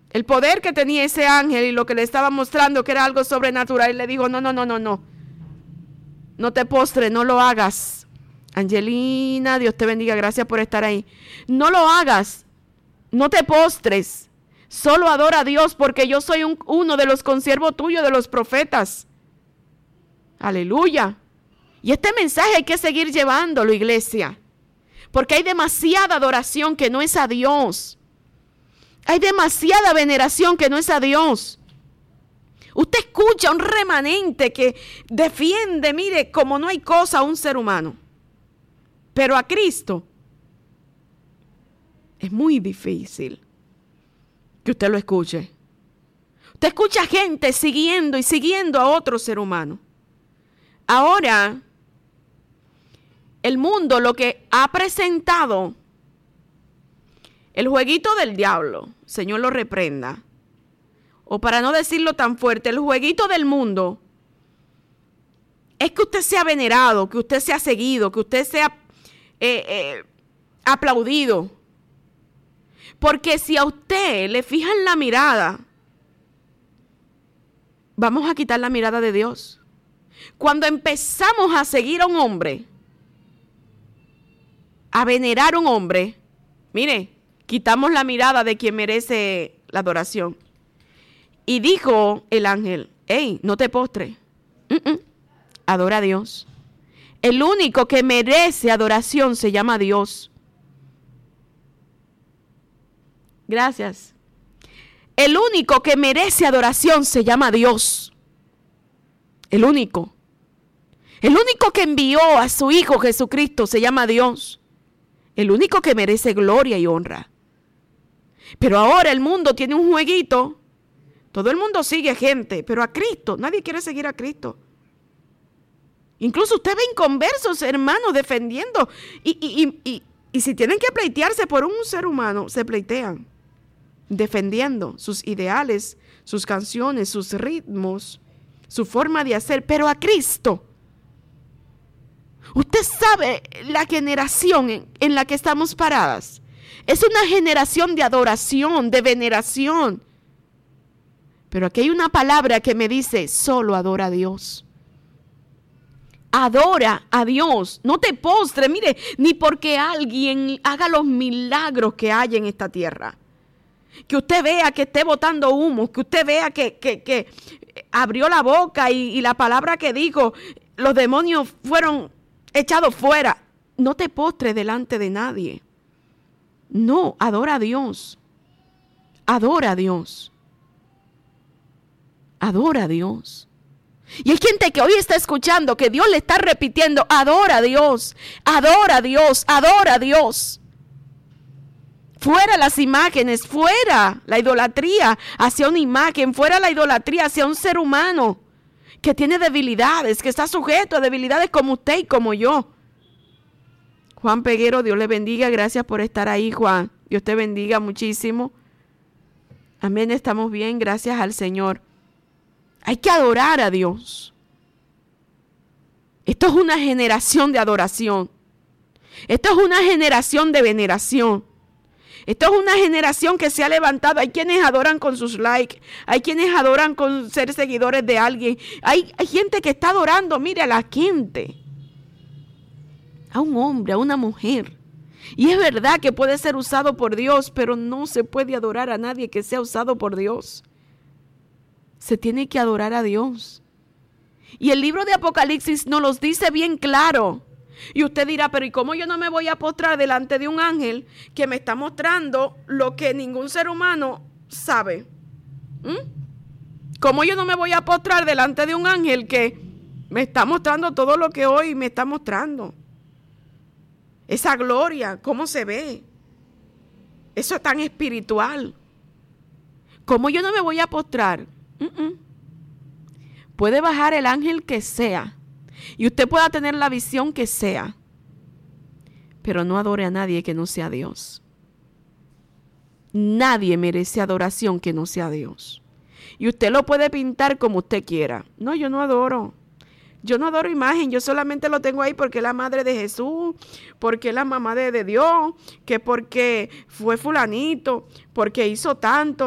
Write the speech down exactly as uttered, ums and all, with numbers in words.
El poder que tenía ese ángel y lo que le estaba mostrando que era algo sobrenatural. Y le dijo, no, no, no, no, no. No te postres, no lo hagas. Angelina, Dios te bendiga, gracias por estar ahí. No lo hagas, no te postres. Solo adora a Dios porque yo soy un, uno de los consiervos tuyos, de los profetas. Aleluya. Y este mensaje hay que seguir llevándolo, iglesia. Porque hay demasiada adoración que no es a Dios. Hay demasiada veneración que no es a Dios. Usted escucha un remanente que defiende, mire, como no hay cosa a un ser humano. Pero a Cristo es muy difícil que usted lo escuche. Usted escucha gente siguiendo y siguiendo a otro ser humano. Ahora, el mundo lo que ha presentado, el jueguito del diablo, Señor lo reprenda, o para no decirlo tan fuerte, el jueguito del mundo es que usted sea venerado, que usted sea seguido, que usted sea eh, eh, aplaudido. Porque si a usted le fijan la mirada, vamos a quitar la mirada de Dios. Cuando empezamos a seguir a un hombre, a venerar a un hombre, mire, quitamos la mirada de quien merece la adoración. Y dijo el ángel, hey, no te postres, uh-uh. Adora a Dios. El único que merece adoración se llama Dios. Gracias. El único que merece adoración se llama Dios. El único. El único que envió a su Hijo Jesucristo se llama Dios. El único que merece gloria y honra. Pero ahora el mundo tiene un jueguito. Todo el mundo sigue gente, pero a Cristo, nadie quiere seguir a Cristo. Incluso usted ve inconversos, hermanos, defendiendo. Y, y, y, y, y si tienen que pleitearse por un ser humano, se pleitean. Defendiendo sus ideales, sus canciones, sus ritmos, su forma de hacer, pero a Cristo. Usted sabe la generación en, en la que estamos paradas. Es una generación de adoración, de veneración. Pero aquí hay una palabra que me dice, solo adora a Dios. Adora a Dios. No te postres, mire, ni porque alguien haga los milagros que hay en esta tierra. Que usted vea que esté botando humo, que usted vea que, que, que abrió la boca y, y la palabra que dijo, los demonios fueron echados fuera. No te postres delante de nadie. No, adora a Dios. Adora a Dios. Adora a Dios. Y hay gente que hoy está escuchando que Dios le está repitiendo, adora a Dios, adora a Dios, adora a Dios. Fuera las imágenes, fuera la idolatría hacia una imagen, fuera la idolatría hacia un ser humano que tiene debilidades, que está sujeto a debilidades como usted y como yo. Juan Peguero, Dios le bendiga, gracias por estar ahí, Juan. Dios te bendiga muchísimo. Amén, estamos bien, gracias al Señor. Hay que adorar a Dios. Esto es una generación de adoración. Esto es una generación de veneración. Esto es una generación que se ha levantado. Hay quienes adoran con sus likes. Hay quienes adoran con ser seguidores de alguien. Hay, hay gente que está adorando, mire, a la gente. A un hombre, a una mujer. Y es verdad que puede ser usado por Dios, pero no se puede adorar a nadie que sea usado por Dios. Se tiene que adorar a Dios. Y el libro de Apocalipsis nos los dice bien claro. Y usted dirá, pero ¿y cómo yo no me voy a postrar delante de un ángel que me está mostrando lo que ningún ser humano sabe? ¿Mm? ¿Cómo yo no me voy a postrar delante de un ángel que me está mostrando todo lo que hoy me está mostrando? Esa gloria, ¿cómo se ve? Eso es tan espiritual. ¿Cómo yo no me voy a postrar? Uh-uh. Puede bajar el ángel que sea y usted pueda tener la visión que sea, pero no adore a nadie que no sea Dios. Nadie merece adoración que no sea Dios. Y usted lo puede pintar como usted quiera. No, yo no adoro. Yo no adoro imagen, yo solamente lo tengo ahí porque es la madre de Jesús, porque es la mamá de, de Dios, que porque fue fulanito, porque hizo tanto.